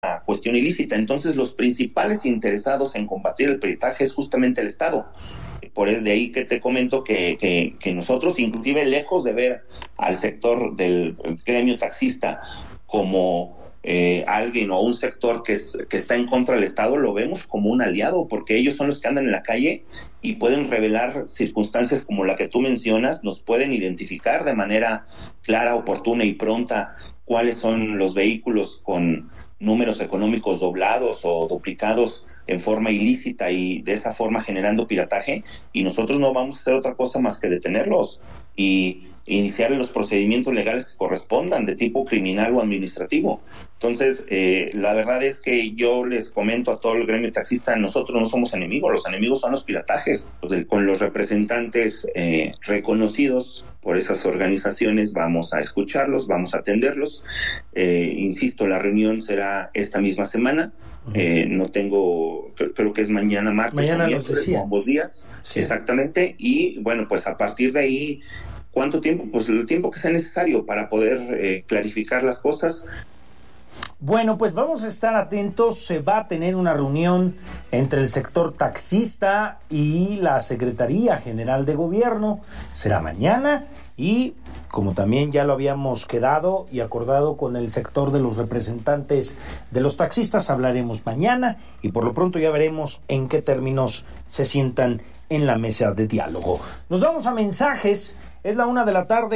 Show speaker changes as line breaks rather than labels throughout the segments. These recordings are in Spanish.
cuestión ilícita. Entonces, los principales interesados en combatir el peritaje es justamente el Estado. Por el de ahí que te comento que nosotros, inclusive lejos de ver al sector del gremio taxista como alguien o un sector que está en contra del Estado, lo vemos como un aliado, porque ellos son los que andan en la calle y pueden revelar circunstancias como la que tú mencionas, nos pueden identificar de manera clara, oportuna y pronta cuáles son los vehículos con números económicos doblados o duplicados en forma ilícita y de esa forma generando pirataje, y nosotros no vamos a hacer otra cosa más que detenerlos y iniciar los procedimientos legales que correspondan de tipo criminal o administrativo. Entonces, la verdad es que yo les comento a todo el gremio taxista, nosotros no somos enemigos, los enemigos son los piratajes. Entonces, con los representantes reconocidos por esas organizaciones vamos a escucharlos, vamos a atenderlos. Insisto, la reunión será esta misma semana. No tengo, creo que es mañana martes.
Mañana nos decía.
Ambos días,
sí.
Exactamente. Y bueno, pues a partir de ahí, ¿cuánto tiempo? Pues el tiempo que sea necesario para poder clarificar las cosas.
Bueno, pues vamos a estar atentos. Se va a tener una reunión entre el sector taxista y la Secretaría General de Gobierno. Será mañana y, como también ya lo habíamos quedado y acordado con el sector de los representantes de los taxistas, hablaremos mañana y por lo pronto ya veremos en qué términos se sientan en la mesa de diálogo. Nos vamos a mensajes. Es la 1:24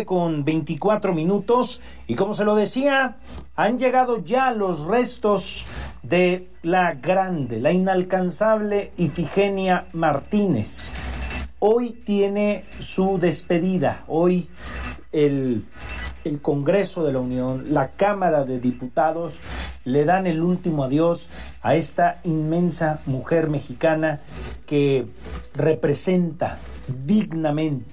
p.m. y como se lo decía, han llegado ya los restos de la grande, la inalcanzable Ifigenia Martínez. Hoy tiene su despedida. Hoy el Congreso de la Unión, la Cámara de Diputados, le dan el último adiós a esta inmensa mujer mexicana que representa dignamente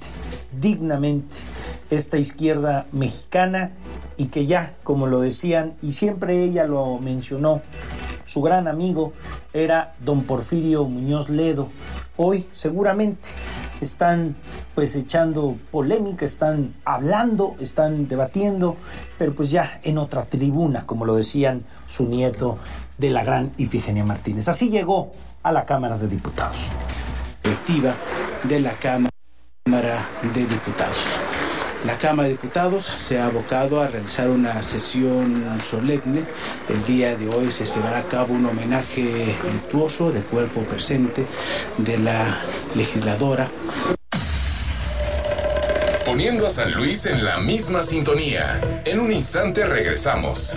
esta izquierda mexicana y que ya, como lo decían, y siempre ella lo mencionó, su gran amigo era don Porfirio Muñoz Ledo. Hoy seguramente están pues echando polémica, están hablando, están debatiendo, pero pues ya en otra tribuna, como lo decían su nieto de la gran Ifigenia Martínez. Así llegó a la Cámara de Diputados.
Directiva de la Cámara de Diputados. La Cámara de Diputados se ha abocado a realizar una sesión solemne. El día de hoy se llevará a cabo un homenaje luctuoso de cuerpo presente de la legisladora.
Poniendo a San Luis en la misma sintonía. En un instante regresamos.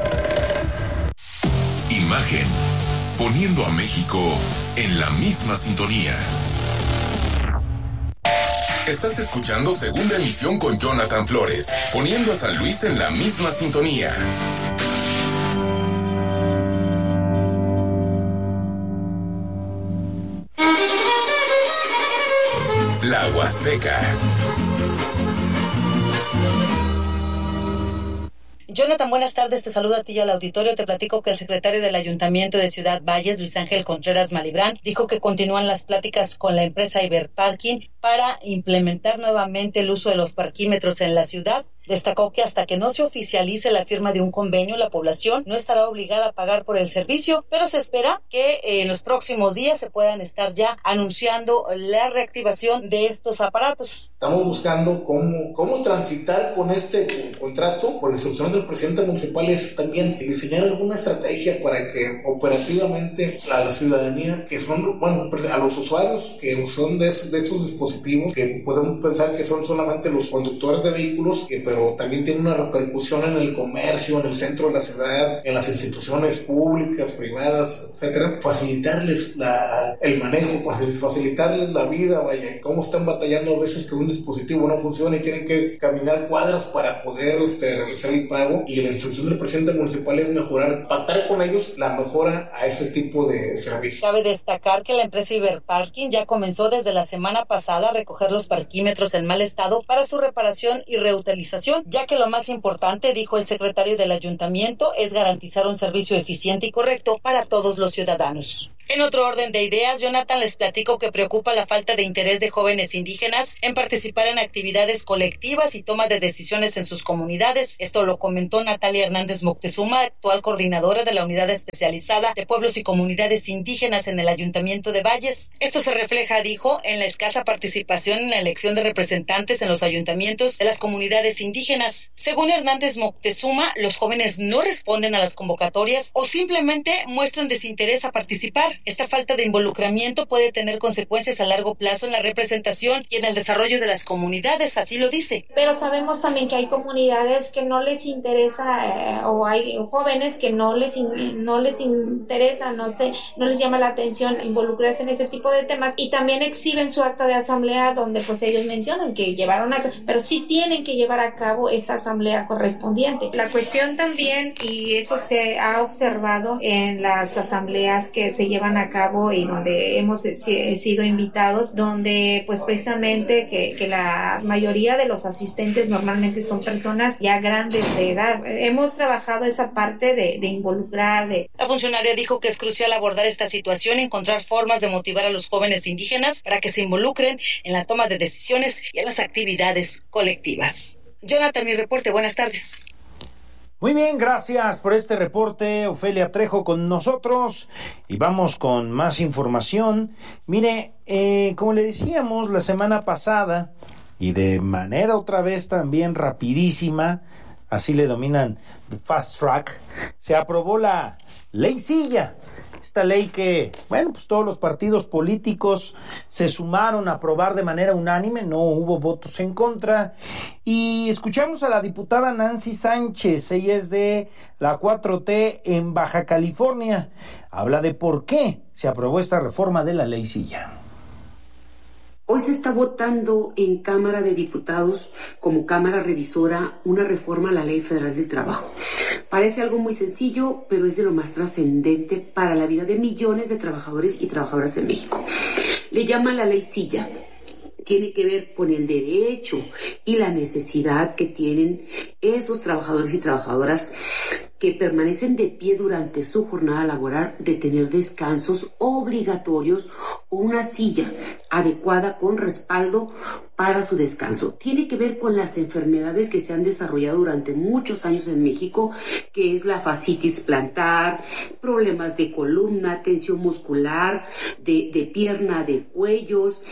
Imagen. Poniendo a México en la misma sintonía. Estás escuchando Segunda Emisión con Jonathan Flores, poniendo a San Luis en la misma sintonía. La Huasteca.
Jonathan, buenas tardes, te saludo a ti y al auditorio. Te platico que el secretario del Ayuntamiento de Ciudad Valles, Luis Ángel Contreras Malibrán, dijo que continúan las pláticas con la empresa Iberparking para implementar nuevamente el uso de los parquímetros en la ciudad. Destacó que hasta que no se oficialice la firma de un convenio, la población no estará obligada a pagar por el servicio, pero se espera que en los próximos días se puedan estar ya anunciando la reactivación de estos aparatos.
Estamos buscando cómo transitar con este contrato. Por instrucción del presidente municipal es también diseñar alguna estrategia para que operativamente a la ciudadanía, que son, a los usuarios que son de esos dispositivos, que podemos pensar que son solamente los conductores de vehículos, pero también tiene una repercusión en el comercio, en el centro de la ciudad, en las instituciones públicas, privadas, etcétera. Facilitarles el manejo, facilitarles la vida, vaya, cómo están batallando a veces que un dispositivo no funciona y tienen que caminar cuadras para poder realizar el pago, y la instrucción del presidente municipal es pactar con ellos la mejora a ese tipo de servicio.
Cabe destacar que la empresa Iberparking ya comenzó desde la semana pasada a recoger los parquímetros en mal estado para su reparación y reutilización, ya que lo más importante, dijo el secretario del ayuntamiento, es garantizar un servicio eficiente y correcto para todos los ciudadanos. En otro orden de ideas, Jonathan, les platico que preocupa la falta de interés de jóvenes indígenas en participar en actividades colectivas y toma de decisiones en sus comunidades. Esto lo comentó Natalia Hernández Moctezuma, actual coordinadora de la Unidad Especializada de Pueblos y Comunidades Indígenas en el Ayuntamiento de Valles. Esto se refleja, dijo, en la escasa participación en la elección de representantes en los ayuntamientos de las comunidades indígenas. Según Hernández Moctezuma, los jóvenes no responden a las convocatorias o simplemente muestran desinterés a participar. Esta falta de involucramiento puede tener consecuencias a largo plazo en la representación y en el desarrollo de las comunidades, así lo dice.
Pero sabemos también que hay comunidades que no les interesa o hay jóvenes que no les interesa, no les llama la atención involucrarse en ese tipo de temas, y también exhiben su acta de asamblea donde pues ellos mencionan que llevaron a cabo, pero sí tienen que llevar a cabo esta asamblea correspondiente. La cuestión también, y eso se ha observado en las asambleas que se llevan a cabo y donde hemos sido invitados, donde pues precisamente que la mayoría de los asistentes normalmente son personas ya grandes de edad. Hemos trabajado esa parte de involucrar.
La funcionaria dijo que es crucial abordar esta situación y encontrar formas de motivar a los jóvenes indígenas para que se involucren en la toma de decisiones y en las actividades colectivas. Jonathan, mi reporte. Buenas tardes.
Muy bien, gracias por este reporte, Ofelia Trejo con nosotros, y vamos con más información. Mire, como le decíamos la semana pasada, y de manera otra vez también rapidísima, así le dominan Fast Track, se aprobó la Ley Silla. Esta ley que, pues todos los partidos políticos se sumaron a aprobar de manera unánime, no hubo votos en contra. Y escuchamos a la diputada Nancy Sánchez, ella es de la 4T en Baja California. Habla de por qué se aprobó esta reforma de la Ley Silla.
Hoy se está votando en Cámara de Diputados como Cámara Revisora una reforma a la Ley Federal del Trabajo. Parece algo muy sencillo, pero es de lo más trascendente para la vida de millones de trabajadores y trabajadoras en México. Le llaman la Ley Silla. Tiene que ver con el derecho y la necesidad que tienen esos trabajadores y trabajadoras que permanecen de pie durante su jornada laboral de tener descansos obligatorios o una silla adecuada con respaldo para su descanso. Tiene que ver con las enfermedades que se han desarrollado durante muchos años en México, que es la fascitis plantar, problemas de columna, tensión muscular, de pierna, de cuellos,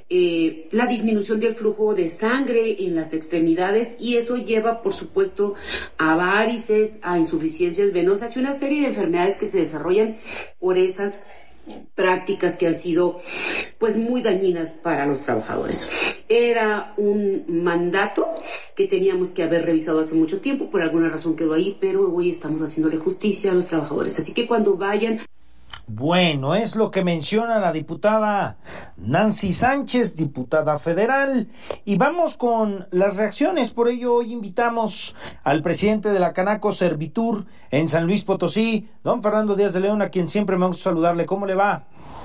la disminución del flujo de sangre en las extremidades, y eso lleva, por supuesto, a varices, a insuficiencias venosas y una serie de enfermedades que se desarrollan por esas prácticas que han sido pues muy dañinas para los trabajadores. Era un mandato que teníamos que haber revisado hace mucho tiempo, por alguna razón quedó ahí, pero hoy estamos haciéndole justicia a los trabajadores, así que cuando vayan...
Bueno, es lo que menciona la diputada Nancy Sánchez, diputada federal, y vamos con las reacciones. Por ello hoy invitamos al presidente de la Canaco Servitur en San Luis Potosí, don Fernando Díaz de León, a quien siempre me gusta saludarle. ¿Cómo le va?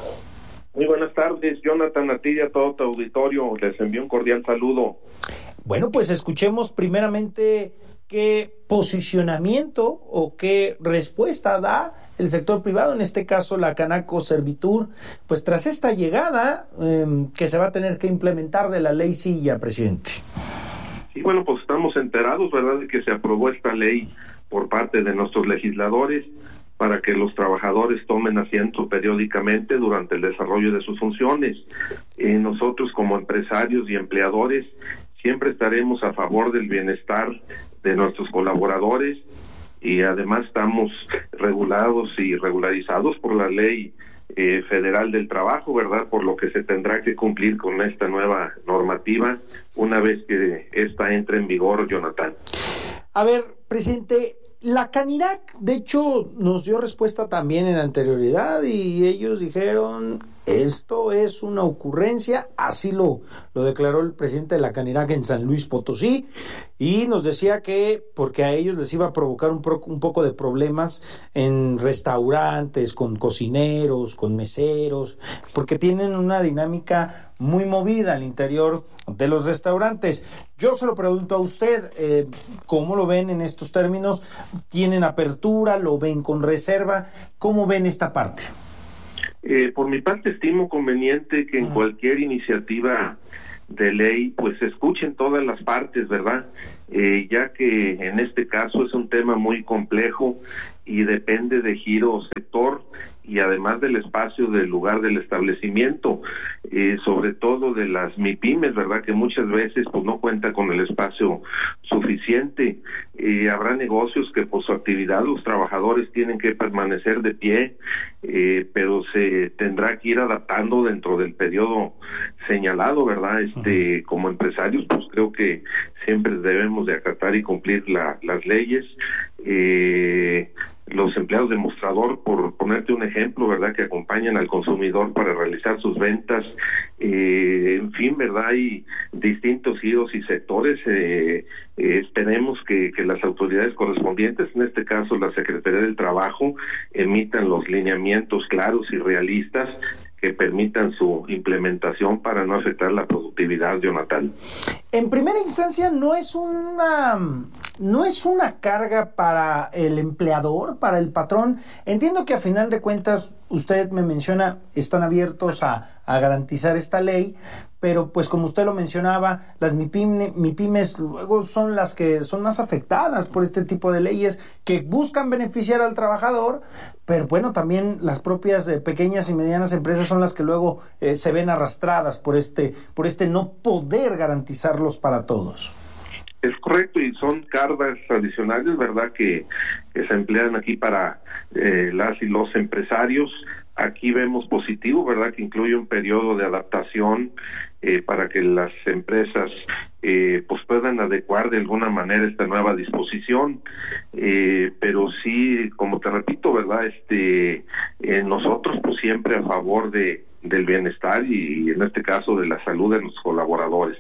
Muy buenas tardes, Jonathan, a ti y a todo tu auditorio, les envío un cordial saludo.
Bueno, pues escuchemos primeramente qué posicionamiento o qué respuesta da el sector privado, en este caso la Canaco Servitur, pues tras esta llegada que se va a tener que implementar de la Ley Silla, presidente.
Sí, bueno, pues estamos enterados, ¿verdad?, de que se aprobó esta ley por parte de nuestros legisladores para que los trabajadores tomen asiento periódicamente durante el desarrollo de sus funciones. Nosotros como empresarios y empleadores siempre estaremos a favor del bienestar de nuestros colaboradores, y además estamos regulados y regularizados por la Ley Federal del Trabajo, ¿verdad?, por lo que se tendrá que cumplir con esta nueva normativa una vez que esta entre en vigor, Jonathan.
A ver, presidente, la Canirac, de hecho, nos dio respuesta también en anterioridad y ellos dijeron, esto es una ocurrencia, así lo declaró el presidente de la Canirac en San Luis Potosí, y nos decía que porque a ellos les iba a provocar un poco de problemas en restaurantes, con cocineros, con meseros, porque tienen una dinámica muy movida al interior de los restaurantes. Yo se lo pregunto a usted, ¿cómo lo ven en estos términos? ¿Tienen apertura? ¿Lo ven con reserva? ¿Cómo ven esta parte?
Por mi parte estimo conveniente que en cualquier iniciativa de ley pues se escuchen todas las partes, ¿verdad? Ya que en este caso es un tema muy complejo y depende de giro sector y además del espacio del lugar del establecimiento, sobre todo de las MIPYMES, ¿verdad? Que muchas veces pues no cuentan con el espacio suficiente. Habrá negocios que por su actividad los trabajadores tienen que permanecer de pie, pero se tendrá que ir adaptando dentro del periodo señalado, ¿verdad? Como empresarios pues creo que siempre debemos de acatar y cumplir las leyes. Los empleados de mostrador, por ponerte un ejemplo, ¿verdad?, que acompañan al consumidor para realizar sus ventas, en fin, ¿verdad?, hay distintos giros y sectores. Esperemos que las autoridades correspondientes, en este caso la Secretaría del Trabajo, emitan los lineamientos claros y realistas que permitan su implementación para no afectar la productividad, Jonathan.
En primera instancia, no es una carga para el empleador, para el patrón. Entiendo que a final de cuentas, usted me menciona, están abiertos a garantizar esta ley, pero pues como usted lo mencionaba, las MIPYMES luego son las que son más afectadas por este tipo de leyes que buscan beneficiar al trabajador, pero bueno, también las propias pequeñas y medianas empresas son las que luego se ven arrastradas por este no poder garantizarlos para todos.
Es correcto, y son cargas adicionales, ¿verdad?, que se emplean aquí para las y los empresarios. Aquí vemos positivo, ¿verdad?, que incluye un periodo de adaptación para que las empresas pues puedan adecuar de alguna manera esta nueva disposición, pero sí, como te repito, ¿verdad?, nosotros pues siempre a favor del bienestar y en este caso de la salud de los colaboradores.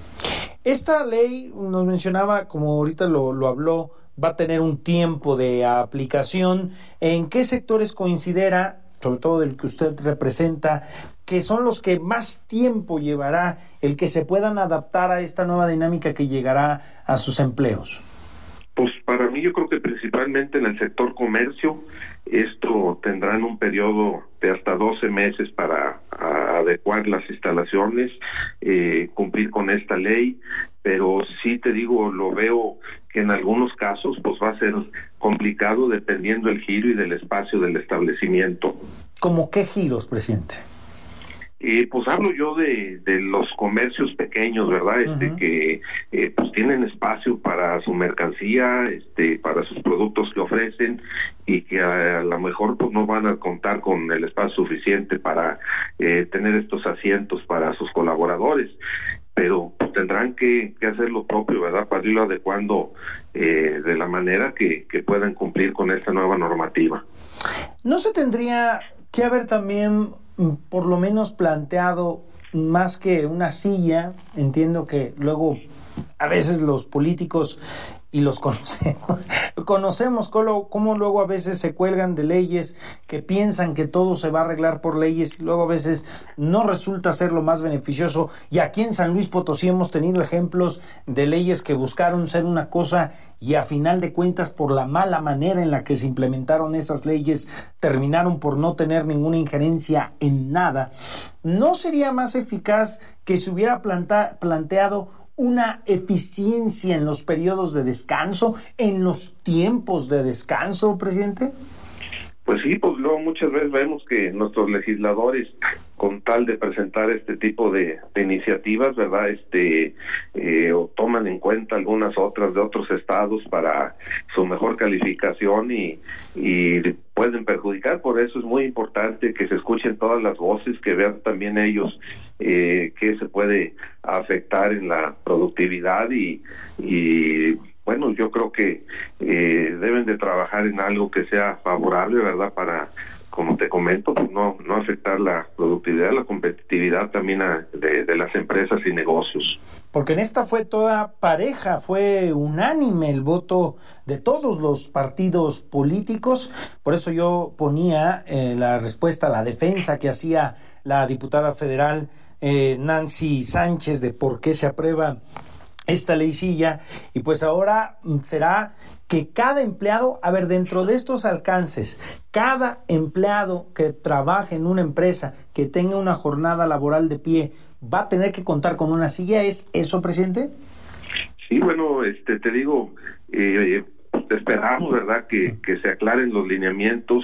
Esta ley, nos mencionaba, como ahorita lo habló, va a tener un tiempo de aplicación. ¿En qué sectores considera, sobre todo del que usted representa, que son los que más tiempo llevará el que se puedan adaptar a esta nueva dinámica que llegará a sus empleos?
Pues para mí yo creo que principalmente en el sector comercio, esto tendrán un periodo de hasta 12 meses para adecuar las instalaciones, cumplir con esta ley, pero sí te digo, lo veo que en algunos casos pues va a ser complicado dependiendo del giro y del espacio del establecimiento.
¿Cómo qué giros, presidente?
Pues hablo yo de los comercios pequeños, ¿verdad? Que pues tienen espacio para su mercancía, para sus productos que ofrecen y que a lo mejor pues no van a contar con el espacio suficiente para tener estos asientos para sus colaboradores, pero pues tendrán que hacer lo propio, ¿verdad?, para irlo adecuando de la manera que puedan cumplir con esta nueva normativa.
¿No se tendría que haber también por lo menos planteado más que una silla? Entiendo que luego a veces los políticos, y los conocemos cómo luego a veces se cuelgan de leyes que piensan que todo se va a arreglar por leyes y luego a veces no resulta ser lo más beneficioso. Y aquí en San Luis Potosí hemos tenido ejemplos de leyes que buscaron ser una cosa y a final de cuentas, por la mala manera en la que se implementaron esas leyes, terminaron por no tener ninguna injerencia en nada. ¿No sería más eficaz que se hubiera planteado una eficiencia en los periodos de descanso, en los tiempos de descanso, presidente?
Pues sí, pues luego muchas veces vemos que nuestros legisladores, con tal de presentar este tipo de iniciativas, ¿verdad?, o toman en cuenta algunas otras de otros estados para su mejor calificación y pueden perjudicar. Por eso es muy importante que se escuchen todas las voces, que vean también ellos qué se puede afectar en la productividad y bueno, yo creo que deben de trabajar en algo que sea favorable, ¿verdad?, para, como te comento, pues no afectar la productividad, la competitividad también de las empresas y negocios.
Porque en esta fue toda pareja, fue unánime el voto de todos los partidos políticos. Por eso yo ponía la respuesta, la defensa que hacía la diputada federal Nancy Sánchez de por qué se aprueba esta leycilla, y pues ahora será que cada empleado, a ver, dentro de estos alcances, cada empleado que trabaje en una empresa que tenga una jornada laboral de pie va a tener que contar con una silla? ¿Es eso, presidente?
Sí, bueno, te digo, esperamos, ¿verdad?, que se aclaren los lineamientos.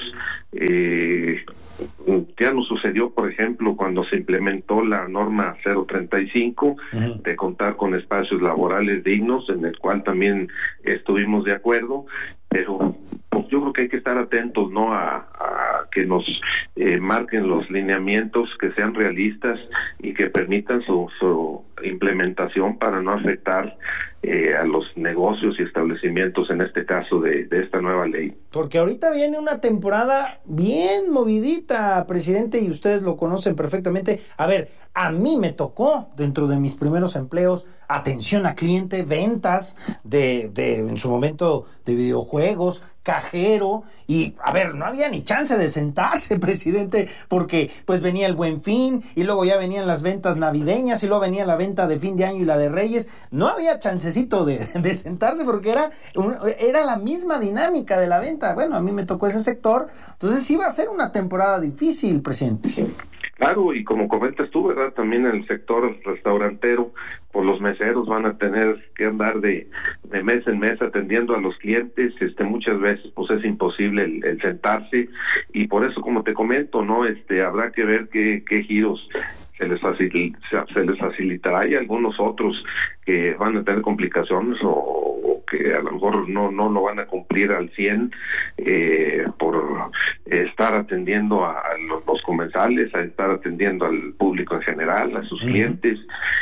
Ya nos sucedió, por ejemplo, cuando se implementó la norma 035 de contar con espacios laborales dignos, en el cual también estuvimos de acuerdo, pero pues yo creo que hay que estar atentos, ¿no?, a que nos marquen los lineamientos, que sean realistas y que permitan su implementación para no afectar a los negocios y establecimientos, en este caso de esta nueva ley.
Porque ahorita viene una temporada bien movidita, presidente, y ustedes lo conocen perfectamente. A ver, a mí me tocó, dentro de mis primeros empleos, atención a cliente, ventas de en su momento de videojuegos, cajero, y a ver, no había ni chance de sentarse, presidente, porque pues venía el Buen Fin, y luego ya venían las ventas navideñas, y luego venía la venta de fin de año y la de Reyes. No había chancecito de sentarse, porque era la misma dinámica de la venta. Bueno, a mí me tocó ese sector, entonces iba a ser una temporada difícil, presidente.
Claro, y como comentas tú, ¿verdad?, también en el sector restaurantero, pues los meseros van a tener que andar de mes en mes atendiendo a los clientes. Muchas veces pues es imposible el sentarse, y por eso, como te comento, ¿no?, habrá que ver qué giros se les facilitará, y algunos otros que van a tener complicaciones o que a lo mejor no lo van a cumplir al 100 por estar atendiendo a los comensales, a estar atendiendo al público en general, a sus clientes,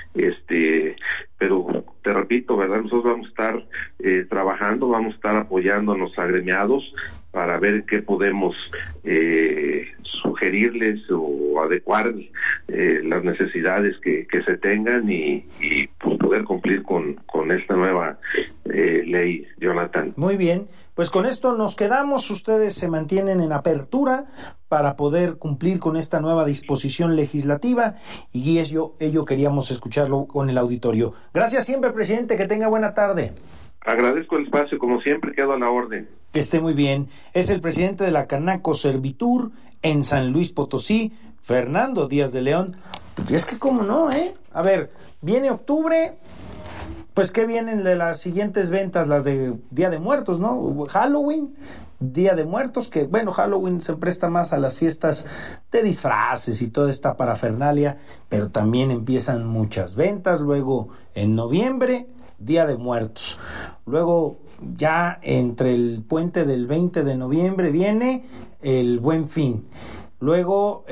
pero te repito, ¿verdad?, nosotros vamos a estar trabajando, vamos a estar apoyando a los agremiados para ver qué podemos sugerirles o adecuar las necesidades que se tengan y pues poder cumplir con esta nueva ley, Jonathan.
Muy bien, pues con esto nos quedamos. Ustedes se mantienen en apertura para poder cumplir con esta nueva disposición legislativa, y ello queríamos escucharlo con el auditorio. Gracias siempre, presidente, que tenga buena tarde.
Agradezco el espacio, como siempre, quedo a la orden.
Que esté muy bien. Es el presidente de la Canaco Servitur en San Luis Potosí, Fernando Díaz de León. Es que cómo no, A ver, viene octubre, pues ¿qué vienen de las siguientes ventas? Las de Día de Muertos, ¿no? Halloween, Día de Muertos, que bueno, Halloween se presta más a las fiestas de disfraces y toda esta parafernalia, pero también empiezan muchas ventas. Luego en noviembre, Día de Muertos. Luego ya entre el puente del 20 de noviembre viene el Buen Fin. Luego,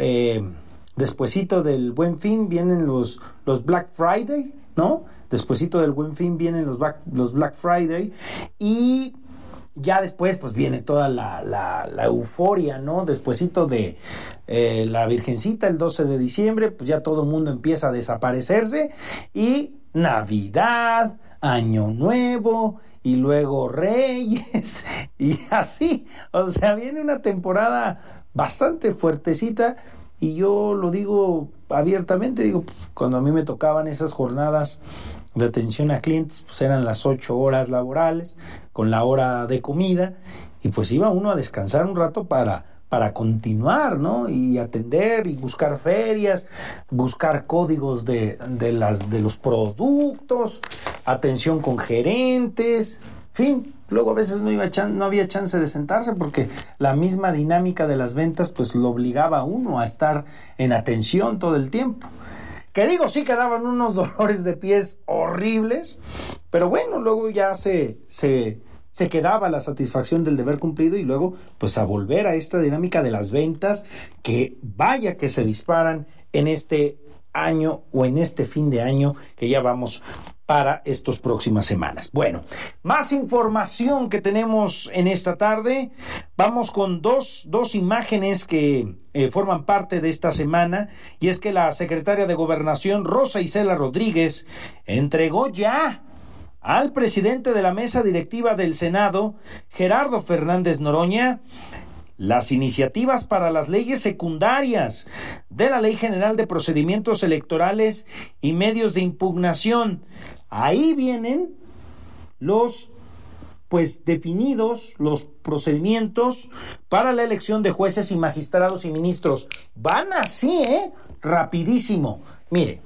despuesito del Buen Fin vienen los Black Friday, ¿no? Despuesito del Buen Fin vienen los Black Friday, y ya después pues viene toda la euforia, ¿no? Despuesito de la Virgencita, el 12 de diciembre, pues ya todo el mundo empieza a desaparecerse, y Navidad, Año Nuevo, y luego Reyes, y así. O sea, viene una temporada bastante fuertecita, y yo lo digo abiertamente, digo, cuando a mí me tocaban esas jornadas de atención a clientes, pues eran las 8 horas laborales, con la hora de comida, y pues iba uno a descansar un rato para continuar, ¿no? Y atender y buscar ferias, buscar códigos de los productos, atención con gerentes, en fin. Luego a veces no había chance de sentarse, porque la misma dinámica de las ventas pues lo obligaba a uno a estar en atención todo el tiempo. Que digo, sí quedaban unos dolores de pies horribles, pero bueno, luego ya se quedaba la satisfacción del deber cumplido, y luego pues a volver a esta dinámica de las ventas, que vaya que se disparan en este año o en este fin de año que ya vamos para estas próximas semanas. Bueno, más información que tenemos en esta tarde. Vamos con dos imágenes que forman parte de esta semana, y es que la secretaria de Gobernación, Rosa Isela Rodríguez, entregó ya al presidente de la mesa directiva del Senado, Gerardo Fernández Noroña, las iniciativas para las leyes secundarias de la Ley General de Procedimientos Electorales y Medios de Impugnación. Ahí vienen los pues definidos los procedimientos para la elección de jueces y magistrados y ministros. Van así, rapidísimo. Mire.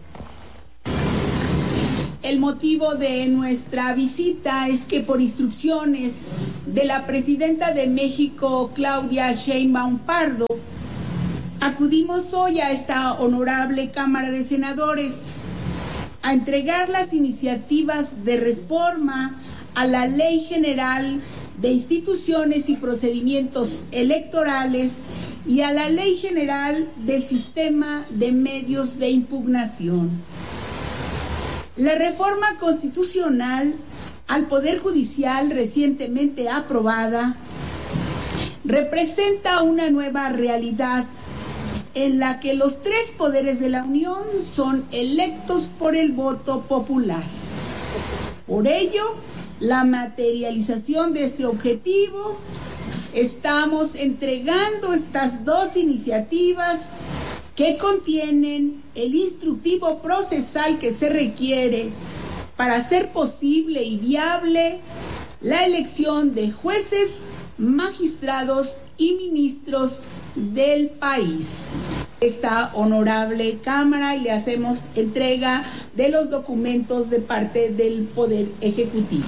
El motivo de nuestra visita es que por instrucciones de la presidenta de México, Claudia Sheinbaum Pardo, acudimos hoy a esta honorable Cámara de Senadores a entregar las iniciativas de reforma a la Ley General de Instituciones y Procedimientos Electorales y a la Ley General del Sistema de Medios de Impugnación. La reforma constitucional al Poder Judicial recientemente aprobada representa una nueva realidad en la que los tres poderes de la Unión son electos por el voto popular. Por ello, la materialización de este objetivo, estamos entregando estas dos iniciativas que contienen el instructivo procesal que se requiere para hacer posible y viable la elección de jueces, magistrados y ministros del país. Esta honorable Cámara, y le hacemos entrega de los documentos de parte del Poder Ejecutivo.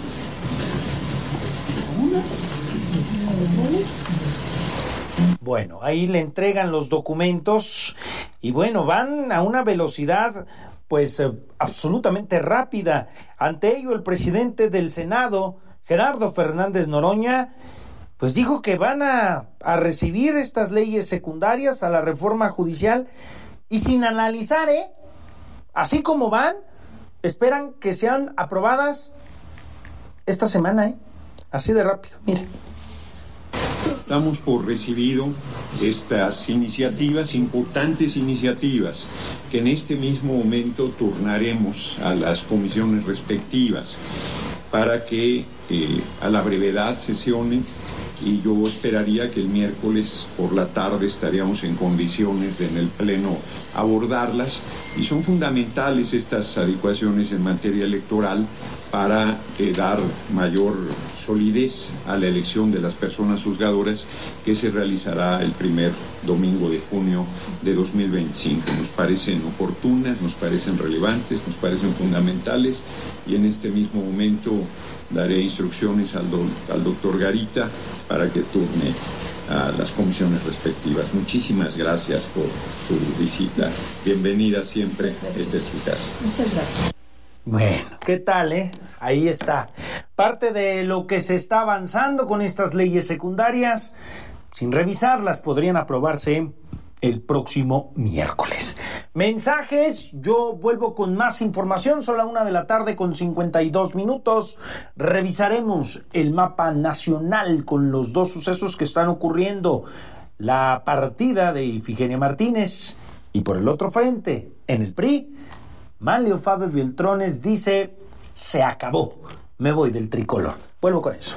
Bueno, ahí le entregan los documentos y bueno, van a una velocidad pues absolutamente rápida. Ante ello, el presidente del Senado, Gerardo Fernández Noroña, pues dijo que van a recibir estas leyes secundarias a la reforma judicial y sin analizar, así como van, esperan que sean aprobadas esta semana, así de rápido, mire.
Damos por recibido estas iniciativas, importantes iniciativas, que en este mismo momento turnaremos a las comisiones respectivas para que a la brevedad sesionen, y yo esperaría que el miércoles por la tarde estaríamos en condiciones de en el Pleno abordarlas, y son fundamentales estas adecuaciones en materia electoral para dar mayor solidez a la elección de las personas juzgadoras que se realizará el primer domingo de junio de 2025. Nos parecen oportunas, nos parecen relevantes, nos parecen fundamentales, y en este mismo momento daré instrucciones al doctor Garita para que turne a las comisiones respectivas. Muchísimas gracias por su visita. Bienvenida siempre, esta es tu casa.
Muchas gracias.
Bueno, ¿qué tal, Ahí está. Parte de lo que se está avanzando con estas leyes secundarias, sin revisarlas, podrían aprobarse el próximo miércoles. Mensajes, yo vuelvo con más información, son las 1:52 p.m. Revisaremos el mapa nacional con los dos sucesos que están ocurriendo, la partida de Ifigenia Martínez, y por el otro frente, en el PRI, Manlio Fabio Beltrones dice, se acabó, me voy del tricolor. Vuelvo con eso.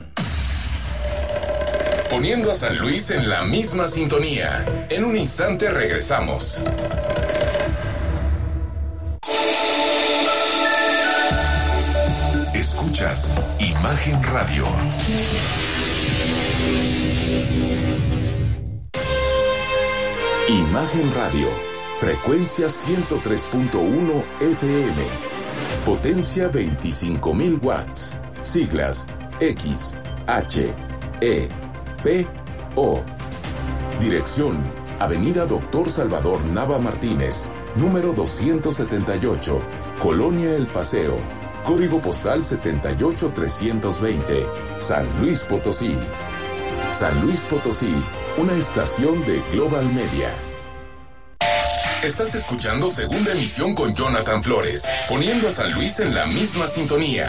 Poniendo a San Luis en la misma sintonía. En un instante regresamos. Escuchas Imagen Radio. Imagen Radio. Frecuencia 103.1 FM. Potencia 25,000 watts. Siglas X, H, E, P, O. Dirección: Avenida Doctor Salvador Nava Martínez, número 278, Colonia El Paseo. Código postal 78320, San Luis Potosí. San Luis Potosí, una estación de Global Media. Estás escuchando Segunda Emisión con Jonathan Flores, poniendo a San Luis en la misma sintonía.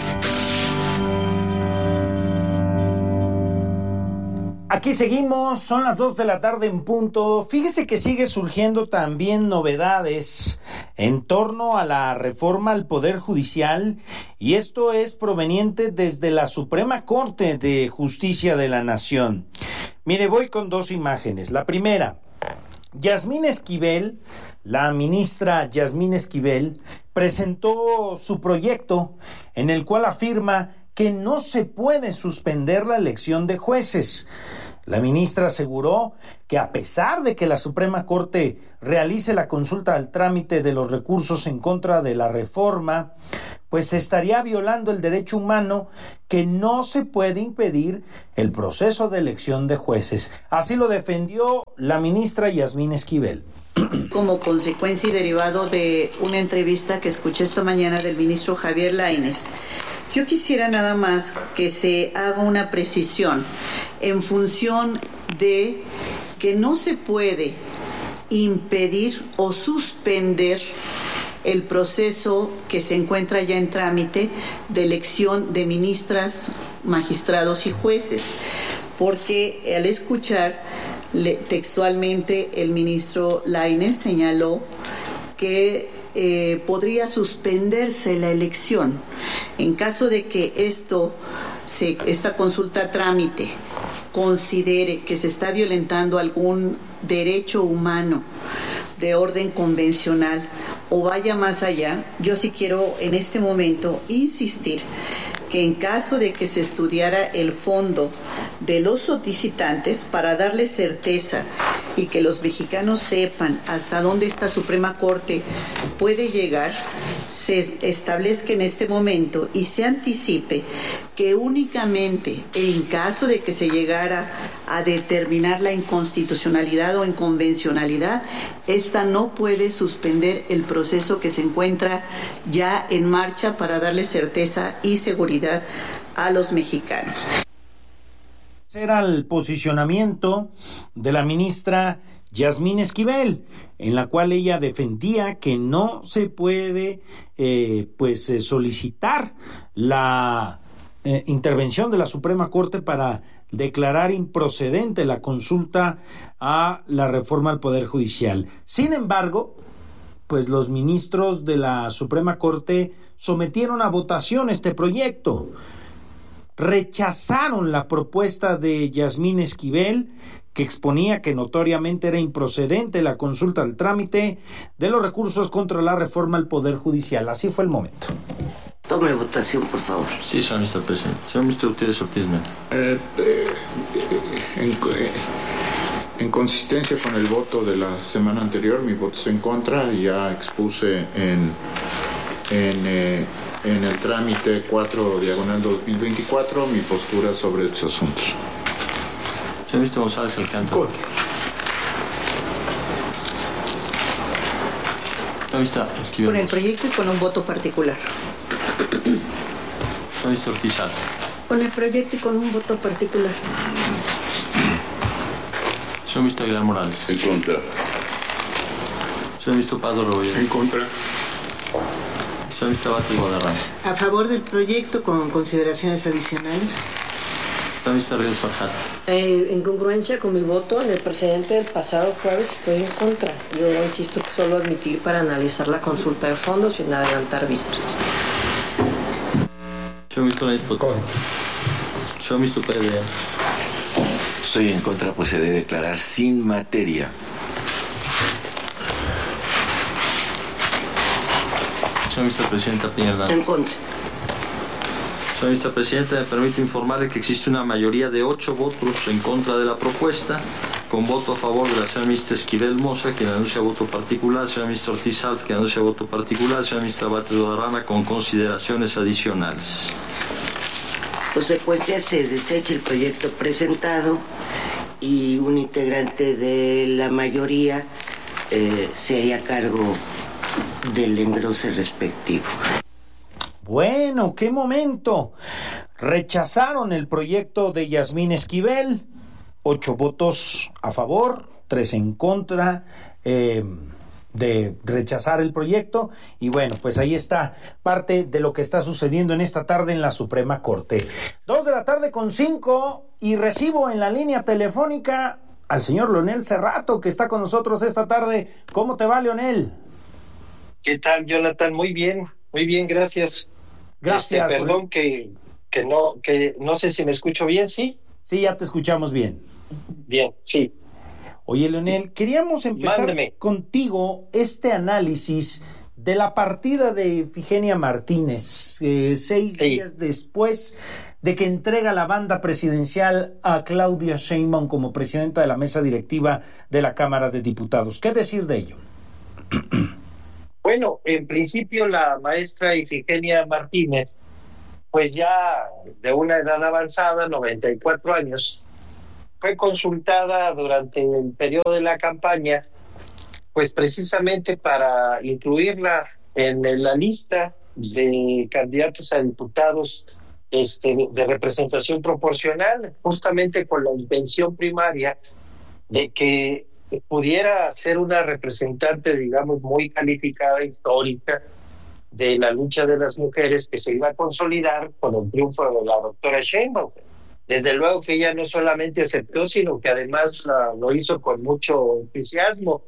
Aquí seguimos, son las 2 de la tarde en punto. Fíjese que sigue surgiendo también novedades en torno a la reforma al Poder Judicial, y esto es proveniente desde la Suprema Corte de Justicia de la Nación. Mire, voy con dos imágenes. La primera, Yasmín Esquivel, la ministra Yasmín Esquivel, presentó su proyecto en el cual afirma que no se puede suspender la elección de jueces. La ministra aseguró que a pesar de que la Suprema Corte realice la consulta al trámite de los recursos en contra de la reforma, pues se estaría violando el derecho humano, que no se puede impedir el proceso de elección de jueces. Así lo defendió la ministra Yasmín Esquivel.
Como consecuencia y derivado de una entrevista que escuché esta mañana del ministro Javier Lainez, yo quisiera nada más que se haga una precisión en función de que no se puede impedir o suspender el proceso que se encuentra ya en trámite de elección de ministras, magistrados y jueces, porque al escuchar textualmente el ministro Lainez señaló que podría suspenderse la elección en caso de que esta consulta a trámite considere que se está violentando algún derecho humano de orden convencional o vaya más allá. Yo sí quiero en este momento insistir que en caso de que se estudiara el fondo de los solicitantes para darle certeza y que los mexicanos sepan hasta dónde esta Suprema Corte puede llegar, se establezca en este momento y se anticipe que únicamente en caso de que se llegara a determinar la inconstitucionalidad o inconvencionalidad, esta no puede suspender el proceso que se encuentra ya en marcha para darle certeza y seguridad a los mexicanos.
Era el posicionamiento de la ministra Yasmín Esquivel, en la cual ella defendía que no se puede solicitar la intervención de la Suprema Corte para declarar improcedente la consulta a la reforma al Poder Judicial. Sin embargo, pues los ministros de la Suprema Corte sometieron a votación este proyecto. Rechazaron la propuesta de Yasmín Esquivel, que exponía que notoriamente era improcedente la consulta al trámite de los recursos contra la reforma al Poder Judicial. Así fue el momento.
Tome votación, por favor.
Sí, señor ministro presidente. Señor ministro, ustedes optimismo.
En consistencia con el voto de la semana anterior, mi voto es en contra y ya expuse en el trámite 4/2024 mi postura sobre estos asuntos.
Señor ministro González Alcántara.
Con el proyecto y con un voto particular.
Señor ministro Ortiz Alp.
Con el proyecto y con un voto particular.
Señor ministro Aguilar Morales.
En contra.
Señor ministro Pablo Rebolledo.
En contra.
Señor ministro Vázquez Guadarrama.
A favor del proyecto con consideraciones adicionales.
Señor ministro Ríos Farjat.
En congruencia con mi voto en el precedente del pasado jueves, estoy en contra. Yo insisto que solo admitir para analizar la consulta de fondo sin adelantar vísperas.
Señor ministro Lainez Potissi. Señor ministro Pérez de Aya.
Estoy en contra, pues se debe declarar sin materia.
Señor vicepresidenta Piña Hernández.
En contra.
Señor vicepresidenta, me permito informarle que existe una mayoría de 8 votos en contra de la propuesta, con voto a favor de la señora ministra Esquivel Moza, quien anuncia voto particular, señora ministra Ortiz Alp, quien anuncia voto particular, señora ministra Vázquez Guadarrama, con consideraciones adicionales.
Consecuencia, se desecha el proyecto presentado y un integrante de la mayoría se haría cargo del engrose respectivo.
Bueno, qué momento. Rechazaron el proyecto de Yasmín Esquivel, 8 votos a favor, 3 en contra de rechazar el proyecto. Y bueno, pues ahí está parte de lo que está sucediendo en esta tarde en la Suprema Corte. 2:05 p.m. y recibo en la línea telefónica al señor Leonel Cerrato, que está con nosotros esta tarde. ¿Cómo te va, Leonel?
¿Qué tal, Jonathan? Muy bien, gracias.
Gracias.
Perdón que no sé si me escucho bien, ¿sí?
Sí, ya te escuchamos bien.
Bien, sí.
Oye, Leonel, queríamos empezar contigo este análisis de la partida de Ifigenia Martínez, 6 días después de que entrega la banda presidencial a Claudia Sheinbaum como presidenta de la mesa directiva de la Cámara de Diputados. ¿Qué decir de ello?
Bueno, en principio la maestra Ifigenia Martínez, pues ya de una edad avanzada, 94 años, fue consultada durante el periodo de la campaña, pues precisamente para incluirla en la lista de candidatos a diputados de representación proporcional, justamente con la intención primaria de que pudiera ser una representante, digamos, muy calificada, histórica, de la lucha de las mujeres que se iba a consolidar con el triunfo de la doctora Sheinbaum. Desde luego que ella no solamente aceptó, sino que además lo hizo con mucho entusiasmo.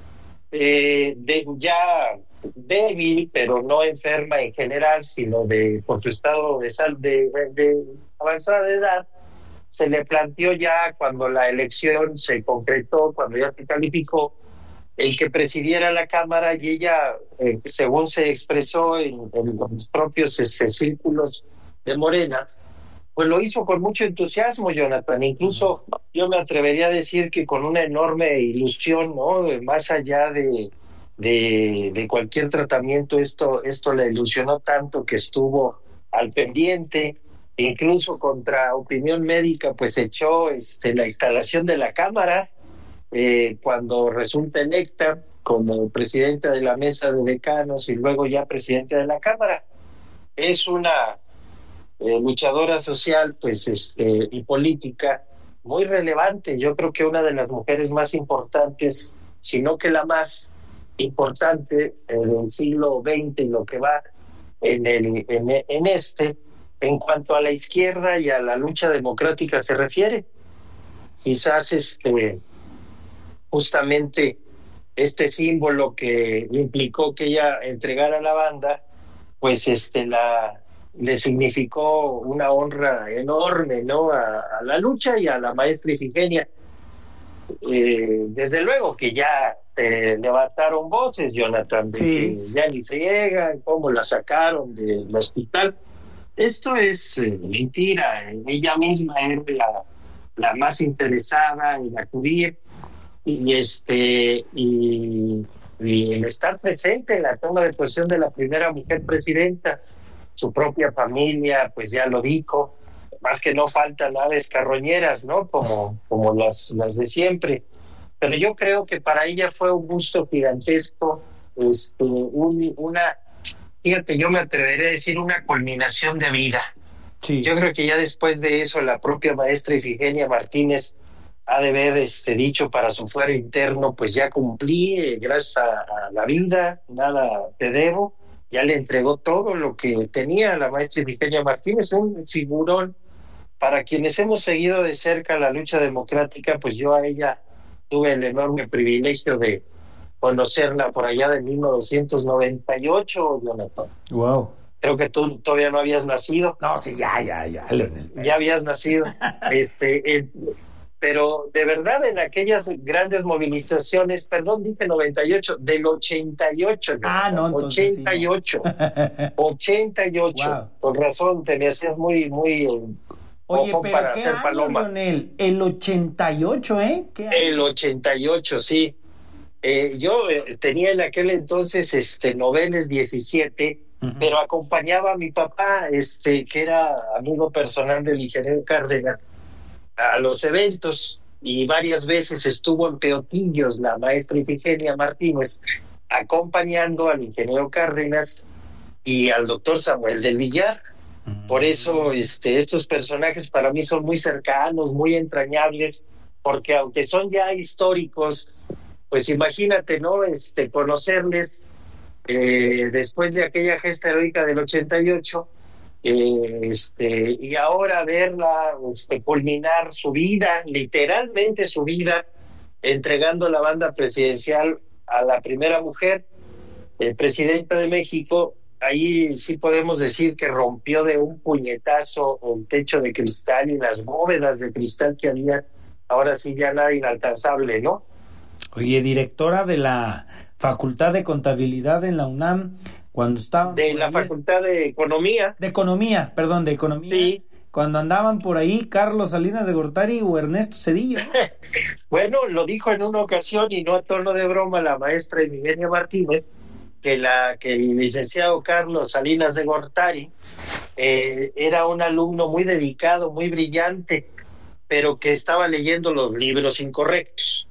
Ya débil, pero no enferma en general, sino por su estado de avanzada de edad, se le planteó ya cuando la elección se concretó, cuando ya se calificó, el que presidiera la Cámara, y ella, según se expresó en los propios círculos de Morena, pues lo hizo con mucho entusiasmo, Jonathan. Incluso yo me atrevería a decir que con una enorme ilusión, ¿no? Más allá de cualquier tratamiento, esto la ilusionó tanto que estuvo al pendiente. Incluso contra opinión médica, pues echó la instalación de la Cámara cuando resulta electa como presidenta de la mesa de decanos y luego ya presidenta de la Cámara. Es una luchadora social, pues, y política muy relevante. Yo creo que una de las mujeres más importantes, si no que la más importante del siglo XX y lo que va en cuanto a la izquierda y a la lucha democrática se refiere. Quizás justamente este símbolo que implicó que ella entregara la banda, pues le significó una honra enorme, ¿no? A la lucha y a la maestra Ifigenia. Desde luego que ya levantaron voces, Jonathan, de que ya ni friegan, cómo la sacaron del hospital. Esto es mentira. Ella misma era la más interesada en acudir y el estar presente en la toma de posesión de la primera mujer presidenta. Su propia familia, pues ya lo dijo, más que no faltan aves carroñeras, ¿no? Como las de siempre. Pero yo creo que para ella fue un gusto gigantesco, fíjate, yo me atrevería a decir una culminación de vida. Sí. Yo creo que ya después de eso la propia maestra Ifigenia Martínez ha de haber dicho para su fuero interno, pues ya cumplí, gracias a la vida, nada te debo. Ya le entregó todo lo que tenía la maestra Ifigenia Martínez, un figurón. Para quienes hemos seguido de cerca la lucha democrática, pues yo a ella tuve el enorme privilegio de conocerla por allá de 1998, Jonathan.
Wow.
Creo que tú todavía no habías nacido.
No, sí, ya.
Ya habías nacido. Pero de verdad en aquellas grandes movilizaciones, perdón, dije 98, del 88.
No, entonces
88. Sí. 88. Wow. Con razón, te me hacías muy
oye, pero para ¿qué año, paloma. Leonel? El 88, ¿Qué año?
El 88, sí. Yo tenía en aquel entonces noveles 17, pero acompañaba a mi papá, que era amigo personal del ingeniero Cárdenas, a los eventos, y varias veces estuvo en Peotillos la maestra Ifigenia Martínez acompañando al ingeniero Cárdenas y al doctor Samuel del Villar. Por eso estos personajes para mí son muy cercanos, muy entrañables, porque aunque son ya históricos, pues imagínate, ¿no? Conocerles después de aquella gesta heroica del 88, y ahora verla culminar su vida, literalmente su vida, entregando la banda presidencial a la primera mujer presidenta de México. Ahí sí podemos decir que rompió de un puñetazo el techo de cristal y las bóvedas de cristal que había, ahora sí ya nada inalcanzable, ¿no?
Oye, directora de la Facultad de Contabilidad en la UNAM, cuando estaban...
De la Facultad de Economía.
De Economía.
Sí.
Cuando andaban por ahí Carlos Salinas de Gortari o Ernesto Zedillo.
Bueno, lo dijo en una ocasión, y no a tono de broma, la maestra Ifigenia Martínez, que el licenciado Carlos Salinas de Gortari era un alumno muy dedicado, muy brillante, pero que estaba leyendo los libros incorrectos.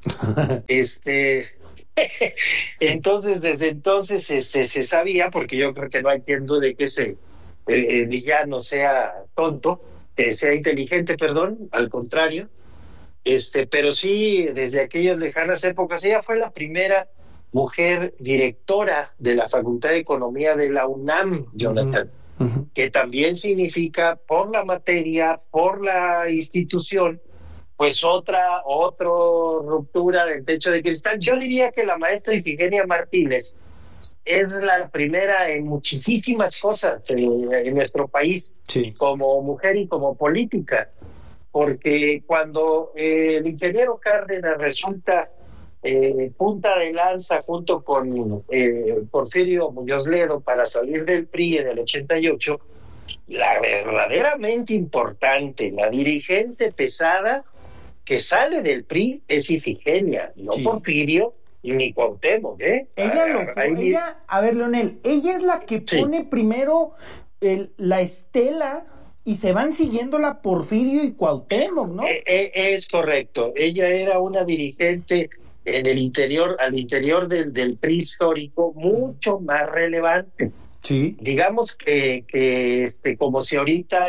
Entonces, desde entonces se sabía, porque yo creo que no hay quien dude que ese villano sea tonto, sea inteligente, perdón, al contrario, pero sí, desde aquellas lejanas épocas, ella fue la primera mujer directora de la Facultad de Economía de la UNAM, Jonathan, que también significa, por la materia, por la institución, pues otra ruptura del techo de cristal. Yo diría que la maestra Ifigenia Martínez es la primera en muchísimas cosas en nuestro país, sí, como mujer y como política, porque cuando el ingeniero Cárdenas resulta punta de lanza junto con Porfirio Muñoz Ledo para salir del PRI en el 88, la verdaderamente importante, la dirigente pesada que sale del PRI es Ifigenia, no sí, Porfirio ni Cuauhtémoc,
Ella, a ver, Leonel, ella es la que pone primero la estela y se van siguiéndola Porfirio y Cuauhtémoc, ¿no?
Es correcto. Ella era una dirigente en el interior, al interior del PRI histórico, mucho más relevante.
Sí.
Digamos que como si ahorita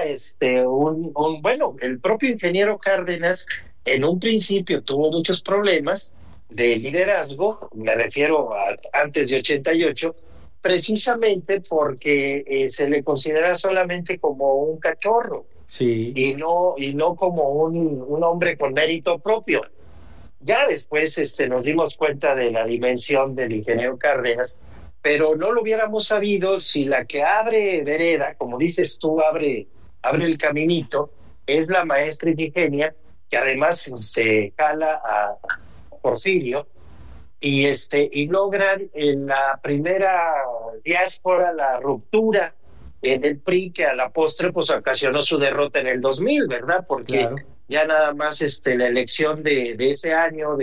bueno, el propio ingeniero Cárdenas en un principio tuvo muchos problemas de liderazgo, me refiero a antes de 88, precisamente porque se le considera solamente como un cachorro,
sí,
y no como un hombre con mérito propio. Ya después nos dimos cuenta de la dimensión del ingeniero Cárdenas, pero no lo hubiéramos sabido si la que abre vereda, como dices tú, abre el caminito, es la maestra Ifigenia, que además se jala a Porfirio, y logran en la primera diáspora la ruptura en el PRI, que a la postre pues ocasionó su derrota en el 2000, ¿verdad? Porque claro, ya nada más la elección de ese año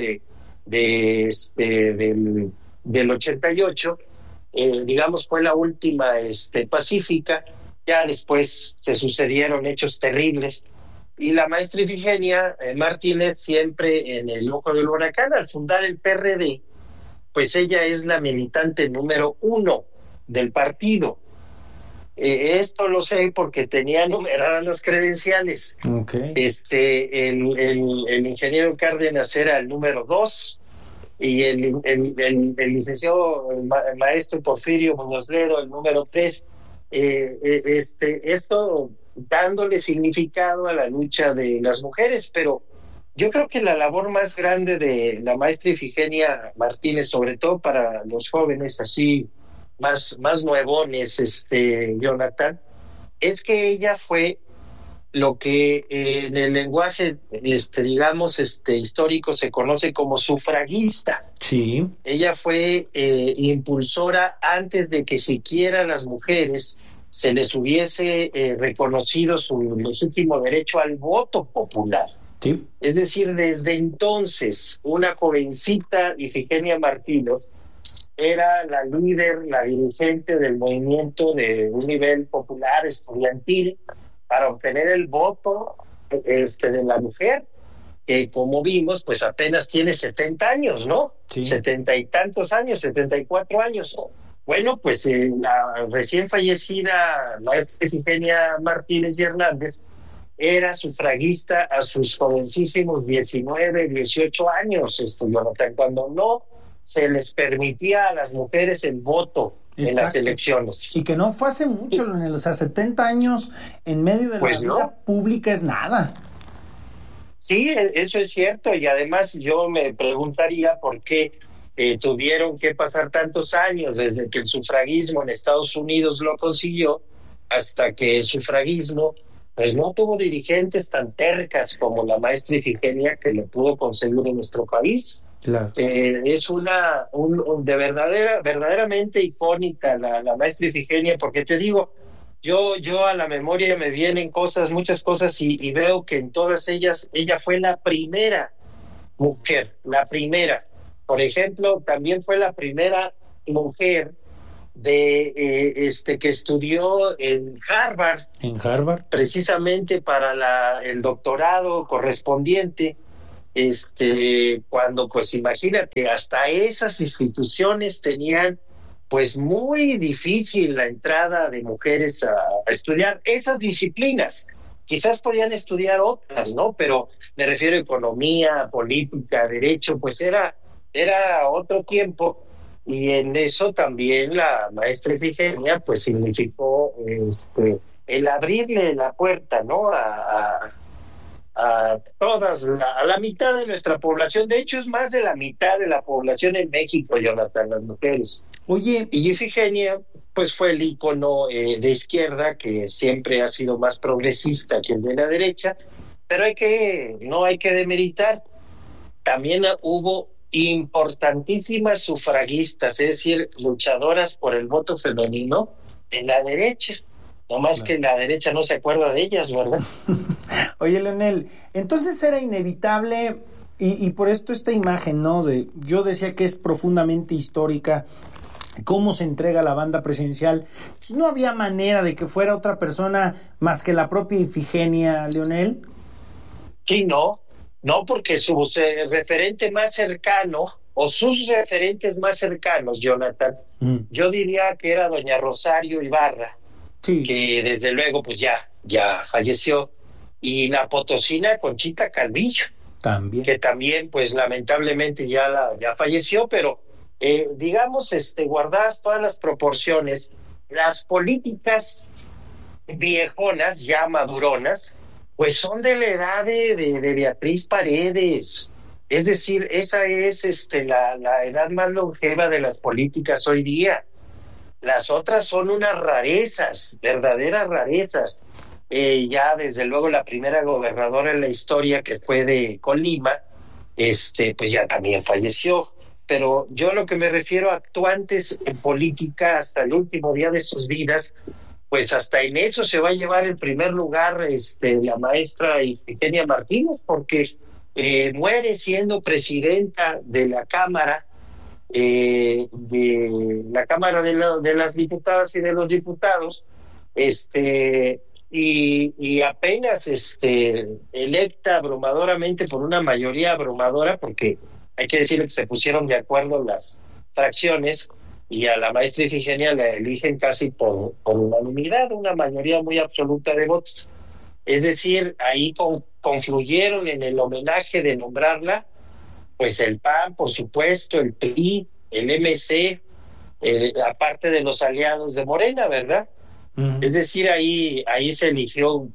del 88, digamos, fue la última pacífica. Ya después se sucedieron hechos terribles, y la maestra Ifigenia Martínez siempre en el ojo del huracán. Al fundar el PRD, pues ella es la militante número 1 del partido. Esto lo sé porque tenía numeradas las credenciales.
Okay.
El ingeniero Cárdenas era el número 2, y el licenciado, el maestro Porfirio Muñoz Ledo, el número 3. Esto dándole significado a la lucha de las mujeres, pero yo creo que la labor más grande de la maestra Ifigenia Martínez, sobre todo para los jóvenes así más nuevones, Jonathan, es que ella fue lo que en el lenguaje digamos histórico se conoce como sufragista.
Sí.
Ella fue impulsora antes de que siquiera las mujeres se les hubiese reconocido su legítimo derecho al voto popular.
Sí.
Es decir, desde entonces, una jovencita Ifigenia Martínez era la líder, la dirigente del movimiento de un nivel popular, estudiantil, para obtener el voto de la mujer, que como vimos, pues apenas tiene 70 años, ¿no?
Sí.
70 y tantos años, 74 años. Bueno, pues la recién fallecida maestra Ifigenia Martínez y Hernández era sufragista a sus jovencísimos 19, 18 años, Jonathan, cuando no se les permitía a las mujeres el voto. Exacto. En las elecciones.
Y que no fue hace mucho, o sea, 70 años en medio de pues la vida pública es nada.
Sí, eso es cierto, y además yo me preguntaría por qué tuvieron que pasar tantos años desde que el sufragismo en Estados Unidos lo consiguió hasta que el sufragismo pues no tuvo dirigentes tan tercas como la maestra Ifigenia, que lo pudo conseguir en nuestro país.
Claro.
Es de verdaderamente icónica la maestra Ifigenia, porque te digo, yo a la memoria me vienen muchas cosas, y veo que en todas ellas, ella fue la primera mujer, la primera. Por ejemplo, también fue la primera mujer que estudió en Harvard.
En Harvard.
Precisamente para el doctorado correspondiente. Cuando, pues imagínate, hasta esas instituciones tenían pues muy difícil la entrada de mujeres a estudiar esas disciplinas. Quizás podían estudiar otras, ¿no? Pero me refiero a economía, política, derecho, pues era otro tiempo, y en eso también la maestra Ifigenia pues significó el abrirle la puerta, ¿no? A la mitad de nuestra población. De hecho, es más de la mitad de la población en México, Jonathan, las mujeres.
Oye.
Y Ifigenia, pues fue el ícono de izquierda, que siempre ha sido más progresista que el de la derecha, pero no hay que demeritar. También hubo importantísimas sufragistas, es decir, luchadoras por el voto femenino en la derecha. No más que la derecha no se acuerda de ellas, ¿verdad?
Oye, Leonel, entonces era inevitable, y por esto esta imagen, ¿no? Yo decía que es profundamente histórica, cómo se entrega la banda presidencial. Pues no había manera de que fuera otra persona más que la propia Ifigenia, Leonel.
Sí, no, porque su referente más cercano, o sus referentes más cercanos, Jonathan, yo diría que era doña Rosario Ibarra. Sí. Que desde luego pues ya falleció, y la potosina Conchita Calvillo, que también pues lamentablemente ya falleció, pero digamos, guardadas todas las proporciones, las políticas viejonas, ya maduronas, pues son de la edad de Beatriz Paredes. Es decir, esa es la edad más longeva de las políticas hoy día. Las otras son unas rarezas, verdaderas rarezas. Ya desde luego la primera gobernadora en la historia, que fue de Colima, pues ya también falleció. Pero yo lo que me refiero a actuantes en política hasta el último día de sus vidas, pues hasta en eso se va a llevar el primer lugar la maestra Ifigenia Martínez, porque muere siendo presidenta de la Cámara, de la Cámara de las Diputadas y de los Diputados, y apenas electa abrumadoramente por una mayoría abrumadora, porque hay que decir que se pusieron de acuerdo las fracciones, y a la maestra Ifigenia la eligen casi por unanimidad, una mayoría muy absoluta de votos. Es decir, ahí confluyeron en el homenaje de nombrarla pues el PAN, por supuesto, el PRI, el MC, aparte de los aliados de Morena, ¿verdad? Uh-huh. Es decir, ahí se eligió,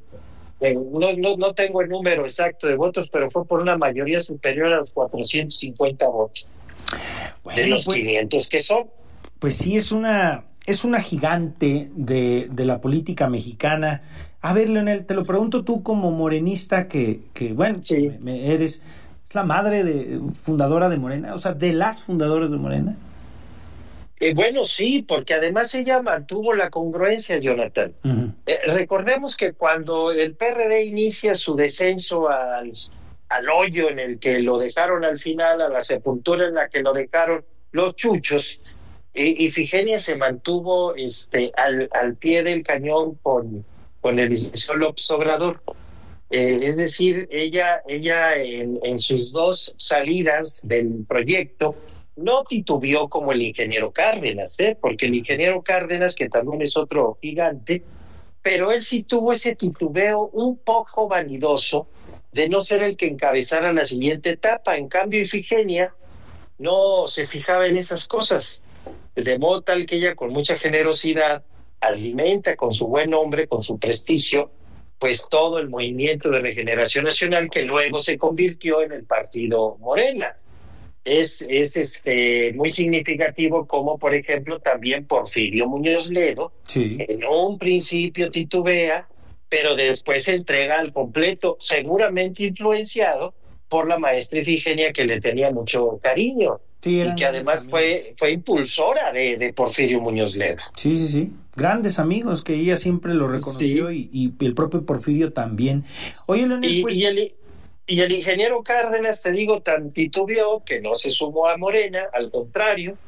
no tengo el número exacto de votos, pero fue por una mayoría superior a los 450 votos. Bueno, de los 500 que son.
Pues sí, es una gigante de la política mexicana. A ver, Leonel, te lo pregunto tú como morenista que bueno, sí. Es la madre fundadora de Morena, o sea, de las fundadoras de Morena.
Bueno, sí, porque además ella mantuvo la congruencia, Jonathan. Uh-huh. Recordemos que cuando el PRD inicia su descenso al hoyo en el que lo dejaron al final, a la sepultura en la que lo dejaron los chuchos, Ifigenia se mantuvo al pie del cañón con el licenciado López Obrador. Es decir, ella en sus dos salidas del proyecto no titubeó como el ingeniero Cárdenas, porque el ingeniero Cárdenas, que también es otro gigante, pero él sí tuvo ese titubeo un poco vanidoso de no ser el que encabezara la siguiente etapa. En cambio, Ifigenia no se fijaba en esas cosas, de modo tal que ella con mucha generosidad alimenta con su buen nombre, con su prestigio, pues todo el movimiento de regeneración nacional, que luego se convirtió en el partido Morena. Es muy significativo como, por ejemplo, también Porfirio Muñoz Ledo, sí, en un principio titubea, pero después se entrega al completo, seguramente influenciado por la maestra Ifigenia, que le tenía mucho cariño,
sí,
y que además fue impulsora de Porfirio Muñoz Ledo.
Sí. Grandes amigos, que ella siempre lo reconoció, sí. y el propio Porfirio también. Oye, Leonel, pues...
Y el ingeniero Cárdenas, te digo, tan titubeó que no se sumó a Morena, al contrario,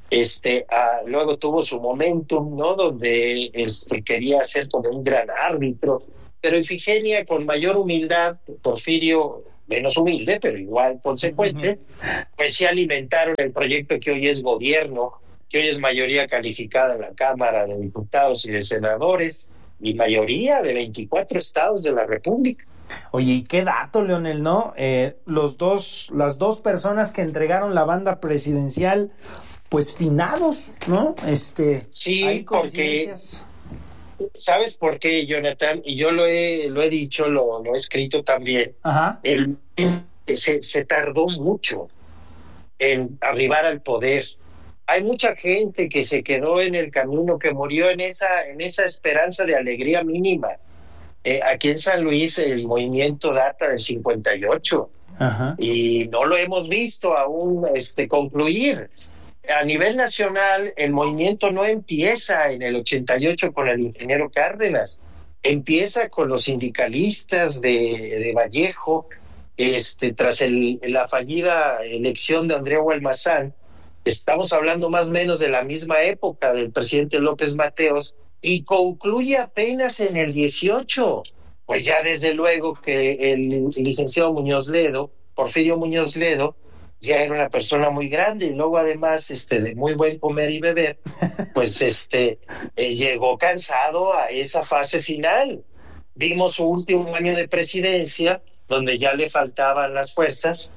luego tuvo su momentum, ¿no? Donde quería ser como un gran árbitro, pero Ifigenia con mayor humildad, Porfirio menos humilde, pero igual consecuente, pues sí alimentaron el proyecto que hoy es gobierno, que hoy es mayoría calificada en la Cámara de Diputados y de Senadores, y mayoría de 24 estados de la República.
Oye, y qué dato, Leonel, ¿no? Las dos personas que entregaron la banda presidencial, pues finados, ¿no?
Sí, porque ¿sabes por qué, Jonathan? Y yo lo he dicho, lo he escrito también.
Ajá.
Se tardó mucho en arribar al poder. Hay mucha gente que se quedó en el camino, que murió en esa esperanza de alegría mínima. Aquí en San Luis el movimiento data del 58. Ajá. Y no lo hemos visto aún concluir. A nivel nacional el movimiento no empieza en el 88 con el ingeniero Cárdenas, empieza con los sindicalistas de Vallejo, tras la fallida elección de Andrea Gualmazán. Estamos hablando más o menos de la misma época del presidente López Mateos, y concluye apenas en el 18. Pues ya desde luego que el licenciado Muñoz Ledo, Porfirio Muñoz Ledo, ya era una persona muy grande, y luego además de muy buen comer y beber, pues llegó cansado a esa fase final. Vimos su último año de presidencia, donde ya le faltaban las fuerzas,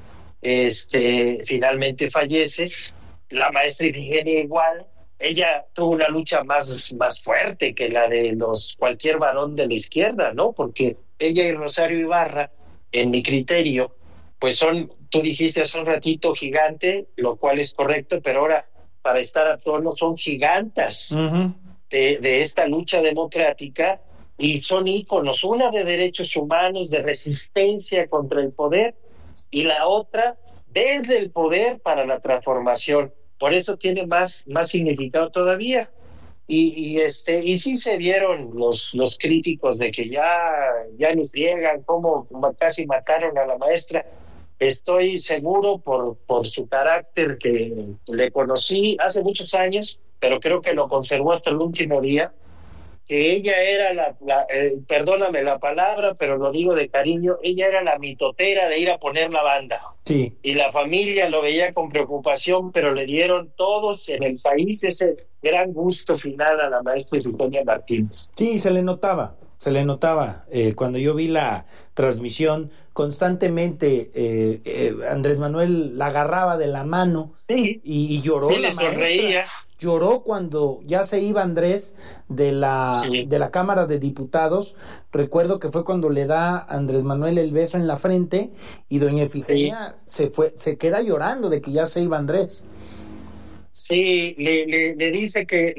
finalmente fallece. La maestra Ifigenia igual, ella tuvo una lucha más fuerte que la de cualquier varón de la izquierda, ¿no? Porque ella y Rosario Ibarra, en mi criterio, pues tú dijiste hace un ratito gigante, lo cual es correcto, pero ahora, para estar a tono, son gigantas de esta lucha democrática, y son íconos, una de derechos humanos, de resistencia contra el poder, y la otra desde el poder para la transformación. Por eso tiene más significado todavía. Y sí se vieron los críticos de que ya ni friegan, cómo casi mataron a la maestra. Estoy seguro por su carácter, que le conocí hace muchos años, pero creo que lo conservó hasta el último día, que ella era perdóname la palabra, pero lo digo de cariño, ella era la mitotera de ir a poner la banda.
Sí.
Y la familia lo veía con preocupación, pero le dieron todos en el país ese gran gusto final a la maestra Ifigenia Martínez.
Sí, se le notaba. Cuando yo vi la transmisión, constantemente Andrés Manuel la agarraba de la mano,
sí,
y lloró.
Sí, la maestra. Sonreía.
Lloró cuando ya se iba Andrés de la Cámara de Diputados. Recuerdo que fue cuando le da a Andrés Manuel el beso en la frente, y doña Ifigenia se queda llorando de que ya se iba Andrés.
Sí, le dicen que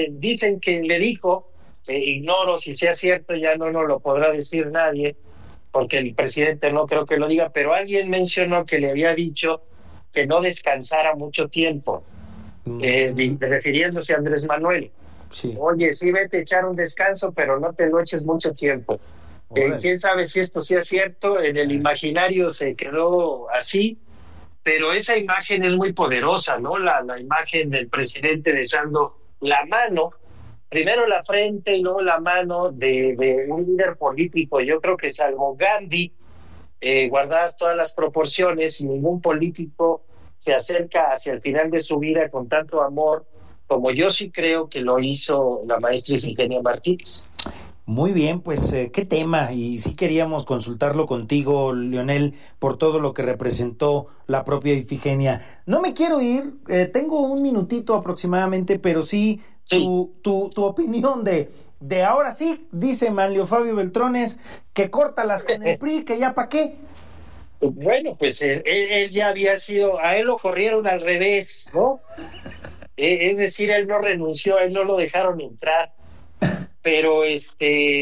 le dijo, ignoro si sea cierto, ya no nos lo podrá decir nadie, porque el presidente no creo que lo diga, pero alguien mencionó que le había dicho que no descansara mucho tiempo. Refiriéndose a Andrés Manuel.
Sí.
Oye, sí, vete a echar un descanso, pero no te lo eches mucho tiempo. Quién sabe si esto sea cierto. En el imaginario se quedó así, pero esa imagen es muy poderosa, ¿no? La imagen del presidente besando la mano, primero la frente y luego la mano de un líder político. Yo creo que salvo Gandhi, guardadas todas las proporciones, ningún político se acerca hacia el final de su vida con tanto amor como yo sí creo que lo hizo la maestra Ifigenia Martínez.
Muy bien, pues qué tema, y sí queríamos consultarlo contigo, Leonel, por todo lo que representó la propia Ifigenia. No me quiero ir, tengo un minutito aproximadamente, pero sí. Tu opinión de ahora sí, dice Manlio Fabio Beltrones, que córtalas con el PRI, que ya pa' qué.
Bueno, pues él ya había sido, a él lo corrieron al revés, ¿no? Es decir, él no renunció, a él no lo dejaron entrar. pero es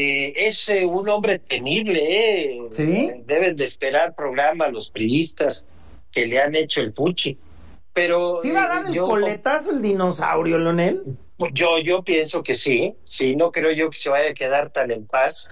un hombre temible,
¿Sí?
Deben de esperar programa los priistas que le han hecho el puchi. Pero
¿sí va a dar el coletazo el dinosaurio, Leonel?
Yo pienso que sí, no creo yo que se vaya a quedar tan en paz.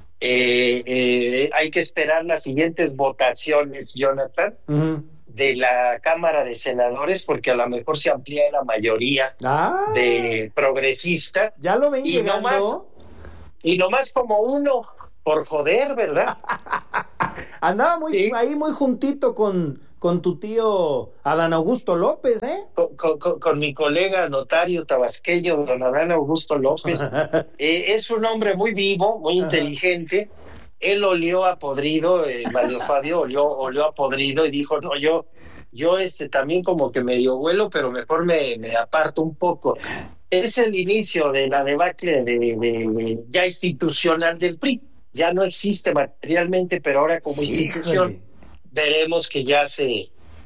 Hay que esperar las siguientes votaciones, Jonathan, de la Cámara de Senadores, porque a lo mejor se amplía la mayoría de progresista.
¿Ya lo ven llegando?
Y nomás como uno, por joder, ¿verdad?
Andaba ahí muy juntito con tu tío Adán Augusto López, ¿eh?
Con mi colega notario tabasqueño, don Adán Augusto López. Es un hombre muy vivo, muy inteligente. Él olió a podrido, Mario Fabio olió a podrido y dijo, no, yo también como que medio vuelo, pero mejor me aparto un poco. Es el inicio de la debacle ya institucional del PRI. Ya no existe materialmente, pero ahora como institución veremos que ya se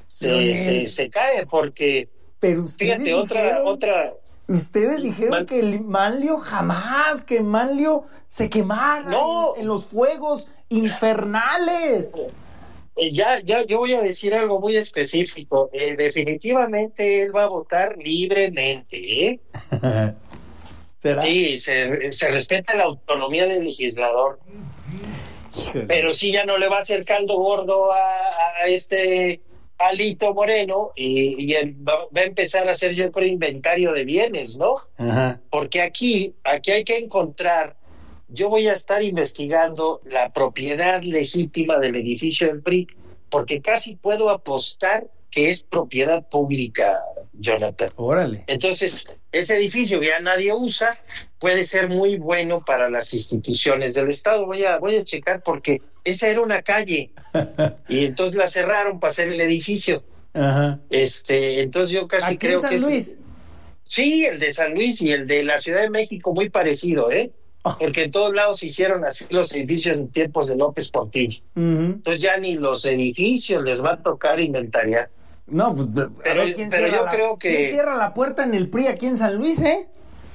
cae, porque
pero
fíjate, otra
ustedes dijeron que Manlio jamás, que Manlio se quemara en los fuegos infernales.
Yo voy a decir algo muy específico. Definitivamente él va a votar libremente, ¿eh?
¿Será?
Sí, se respeta la autonomía del legislador. Híjole. Pero sí, ya no le va a hacer caldo gordo a este Alito Moreno y él va a empezar a hacer, yo creo, inventario de bienes, ¿no?
Ajá.
Porque aquí hay que encontrar, yo voy a estar investigando la propiedad legítima del edificio del PRI, porque casi puedo apostar que es propiedad pública, Jonathan.
Órale.
Entonces, ese edificio que ya nadie usa puede ser muy bueno para las instituciones del Estado. Voy a checar, porque esa era una calle y entonces la cerraron para hacer el edificio.
Ajá.
Entonces yo casi
¿aquí
creo
en San
que
Luis?
Sí, el de San Luis y el de la Ciudad de México muy parecido, porque en todos lados se hicieron así los edificios en tiempos de López Portillo. Entonces ya ni los edificios les va a tocar inventariar.
No, pues ¿quién cierra la puerta en el PRI aquí en San Luis, eh?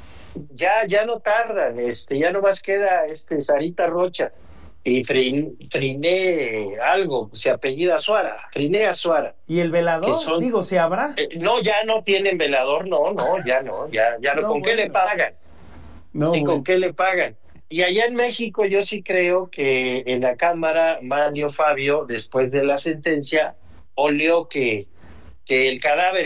Ya no tardan, ya nomás queda Sarita Rocha y Friné algo, se apellida Friné Azuara.
¿Y el velador? ¿se habrá?
No, ya no tienen velador, ya no. ¿Con qué le pagan?
No,
sí, ¿con qué le pagan? Y allá en México yo sí creo que en la Cámara, Manlio Fabio, después de la sentencia, olió que el cadáver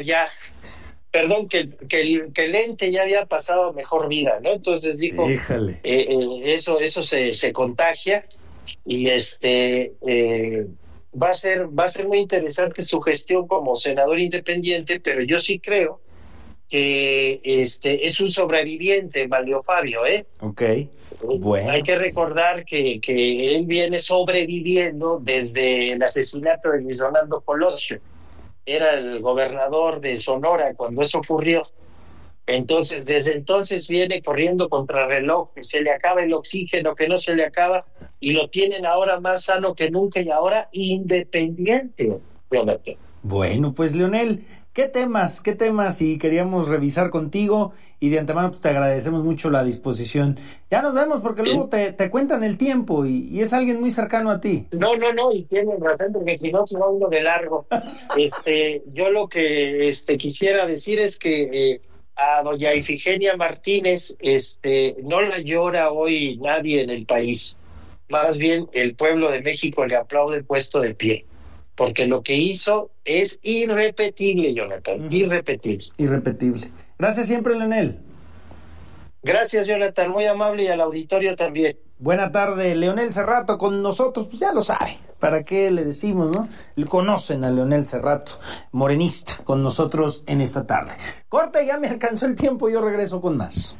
que el ente ya había pasado mejor vida, ¿no? Entonces dijo, eso se contagia y va a ser muy interesante su gestión como senador independiente, pero yo sí creo que es un sobreviviente, Manlio Fabio,
Okay. Bueno.
Hay que recordar que él viene sobreviviendo desde el asesinato de Luis Donaldo Colosio. Era el gobernador de Sonora cuando eso ocurrió. Entonces, desde entonces viene corriendo contra reloj, que se le acaba el oxígeno, que no se le acaba, y lo tienen ahora más sano que nunca y ahora independiente.
Bueno, pues Leonel, ¿qué temas? Y queríamos revisar contigo y de antemano pues te agradecemos mucho la disposición. Ya nos vemos porque luego te cuentan el tiempo y es alguien muy cercano a ti.
No, y tienen razón porque si no se va uno de largo. Yo lo que quisiera decir es que a doña Ifigenia Martínez no la llora hoy nadie en el país. Más bien el pueblo de México le aplaude puesto de pie. Porque lo que hizo es irrepetible, Jonathan,
irrepetible. Gracias siempre, Leonel.
Gracias, Jonathan, muy amable, y al auditorio también.
Buena tarde, Leonel Cerrato con nosotros, pues ya lo sabe, ¿para qué le decimos, no? Le conocen a Leonel Cerrato, morenista, con nosotros en esta tarde. Corte, ya me alcanzó el tiempo, yo regreso con más.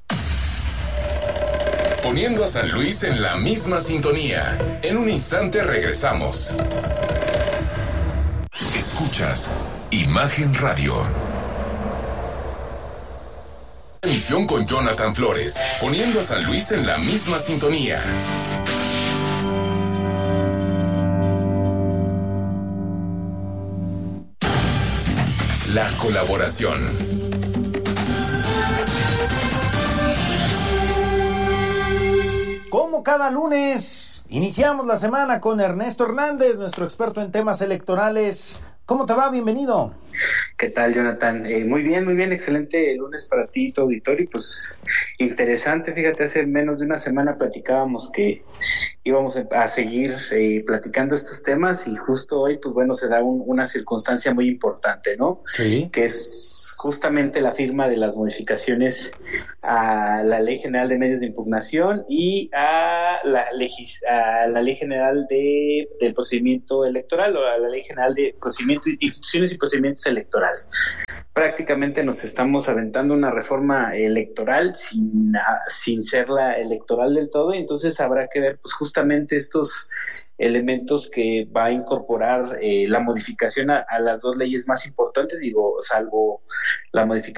Poniendo a San Luis en la misma sintonía. En un instante regresamos. Escuchas Imagen Radio. Emisión con Jonathan Flores, poniendo a San Luis en la misma sintonía. La colaboración.
Como cada lunes, iniciamos la semana con Ernesto Hernández, nuestro experto en temas electorales. ¿Cómo te va? Bienvenido.
¿Qué tal, Jonathan? Muy bien, excelente lunes para ti y tu auditorio. Pues interesante, fíjate, hace menos de una semana platicábamos que íbamos a seguir platicando estos temas y justo hoy, pues bueno, se da una circunstancia muy importante, ¿no? Sí. Que es justamente la firma de las modificaciones a la Ley General de Medios de Impugnación y a la Ley General del Procedimiento Electoral, o a la Ley General de Instituciones y Procedimientos Electorales. Prácticamente nos estamos aventando una reforma electoral sin ser la electoral del todo, y entonces habrá que ver pues justamente estos elementos que va a incorporar la modificación a las dos leyes más importantes, salvo la modificación